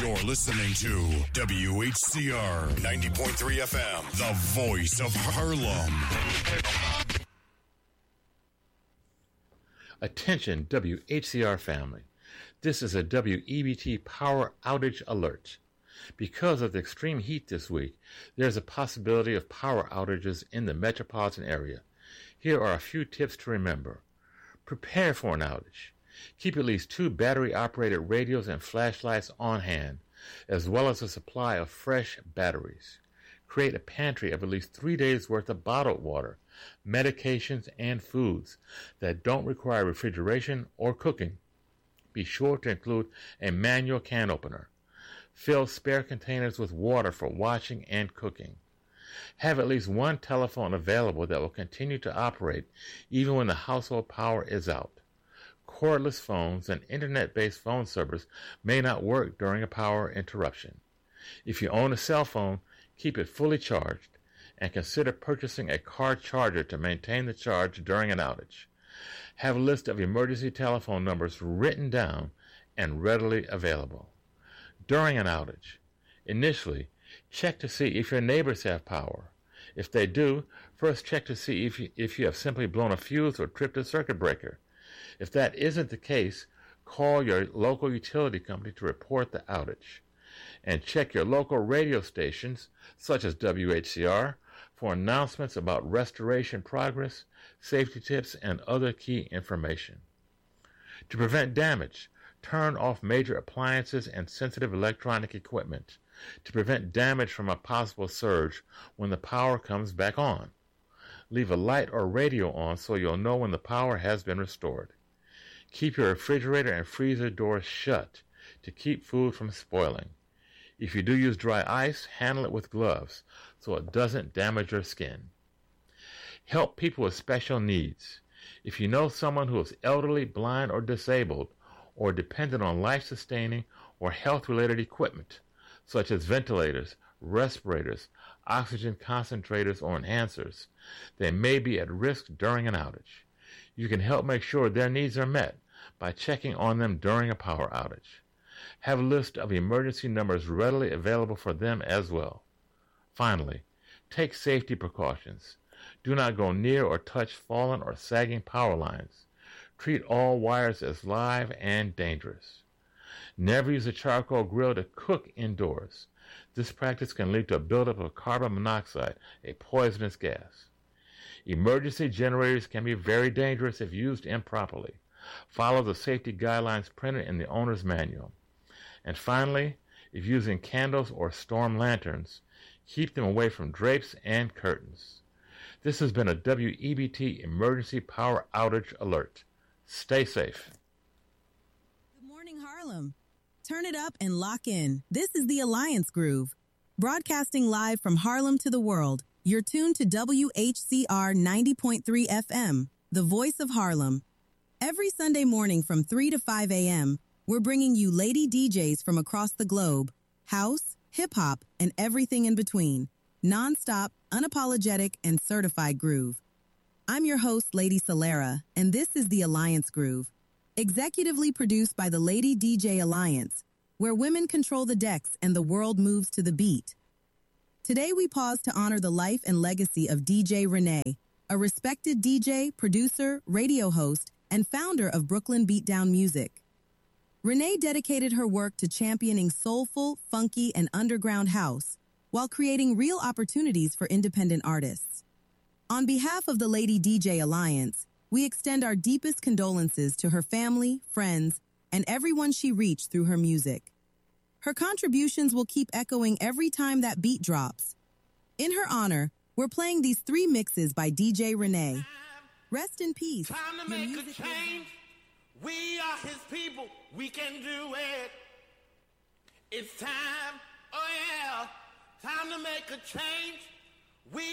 You're listening to WHCR 90.3 FM, the voice of Harlem. Attention, WHCR family. This is a WEBT power outage alert. Because of the extreme heat this week, there's a possibility of power outages in the metropolitan area. Here are a few tips to remember. Prepare for an outage. Keep at least 2 battery-operated radios and flashlights on hand, as well as a supply of fresh batteries. Create a pantry of at least 3 days' worth of bottled water, medications, and foods that don't require refrigeration or cooking. Be sure to include a manual can opener. Fill spare containers with water for washing and cooking. Have at least 1 telephone available that will continue to operate even when the household power is out. Cordless phones and internet-based phone servers may not work during a power interruption. If you own a cell phone, keep it fully charged and consider purchasing a car charger to maintain the charge during an outage. Have a list of emergency telephone numbers written down and readily available. During an outage, initially, check to see if your neighbors have power. If they do, first check to see if you have simply blown a fuse or tripped a circuit breaker. If that isn't the case, call your local utility company to report the outage. And check your local radio stations, such as WHCR, for announcements about restoration progress, safety tips, and other key information. To prevent damage, turn off major appliances and sensitive electronic equipment to prevent damage from a possible surge when the power comes back on. Leave a light or radio on so you'll know when the power has been restored. Keep your refrigerator and freezer doors shut to keep food from spoiling. If you do use dry ice, handle it with gloves so it doesn't damage your skin. Help people with special needs. If you know someone who is elderly, blind, or disabled, or dependent on life-sustaining or health-related equipment, such as ventilators, respirators, oxygen concentrators, or enhancers, they may be at risk during an outage. You can help make sure their needs are met by checking on them during a power outage. Have a list of emergency numbers readily available for them as well. Finally, take safety precautions. Do not go near or touch fallen or sagging power lines. Treat all wires as live and dangerous. Never use a charcoal grill to cook indoors. This practice can lead to a buildup of carbon monoxide, a poisonous gas. Emergency generators can be very dangerous if used improperly. Follow the safety guidelines printed in the owner's manual. And finally, if using candles or storm lanterns, keep them away from drapes and curtains. This has been a WEBT Emergency Power Outage Alert. Stay safe. Good morning, Harlem. Turn it up and lock in. This is the Alliance Groove. Broadcasting live from Harlem to the world, you're tuned to WHCR 90.3 FM, the voice of Harlem. Every Sunday morning from 3 to 5 a.m., we're bringing you lady DJs from across the globe, house, hip-hop, and everything in between. Non-stop, unapologetic, and certified groove. I'm your host, Lady Solera, and this is the Alliance Groove. Executively produced by the Lady DJ Alliance, where women control the decks and the world moves to the beat. Today we pause to honor the life and legacy of DJ Renee, a respected DJ, producer, radio host, and founder of Brooklyn Beatdown Music. Renee dedicated her work to championing soulful, funky, and underground house, while creating real opportunities for independent artists. On behalf of the Lady DJ Alliance, we extend our deepest condolences to her family, friends, and everyone she reached through her music. Her contributions will keep echoing every time that beat drops. In her honor, we're playing these 3 mixes by DJ Renee. Rest in peace. Time to make a change. We are his people. We can do it. It's time. Oh yeah. Time to make a change. We